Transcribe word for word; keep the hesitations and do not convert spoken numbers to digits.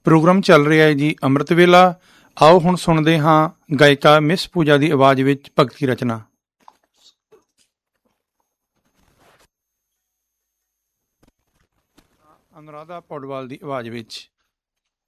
Programme ਚੱਲ ਰਿਹਾ ਹੈ ਜੀ ਅੰਮ੍ਰਿਤ ਵੇਲਾ। ਆਓ ਹੁਣ ਸੁਣਦੇ ਹਾਂ ਗਾਇਕਾ ਮਿਸ ਪੂਜਾ ਦੀ ਆਵਾਜ਼ ਵਿੱਚ ਭਗਤੀ ਰਚਨਾ। ਅਨੁਰਾਧਾ ਪੌਡਵਾਲ ਦੀ ਆਵਾਜ਼ ਵਿੱਚ।